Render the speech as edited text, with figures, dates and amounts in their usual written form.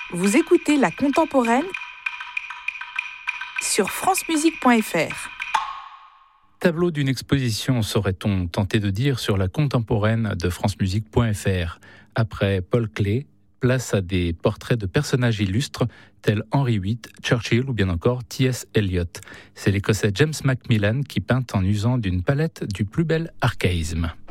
Vous écoutez La Contemporaine sur francemusique.fr. Tableau d'une exposition, saurait-on tenter de dire, sur La Contemporaine de francemusique.fr. Après Paul Klee, place à des portraits de personnages illustres tels Henry VIII, Churchill ou bien encore T.S. Eliot. C'est l'Écossais James Macmillan qui peint en usant d'une palette du plus bel archaïsme.